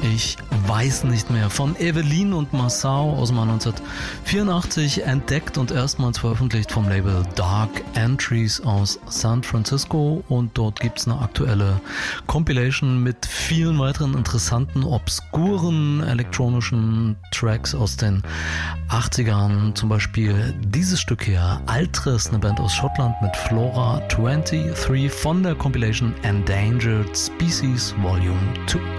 Ich weiß nicht mehr. Von Evelyn und Massau aus dem Jahr 1984 entdeckt und erstmals veröffentlicht vom Label Dark Entries aus San Francisco. Und dort gibt es eine aktuelle Compilation mit vielen weiteren interessanten, obskuren elektronischen Tracks aus den 80ern. Zum Beispiel dieses Stück hier, Altres, eine Band aus Schottland mit Flora 23 von der Compilation Endangered Species Volume 2.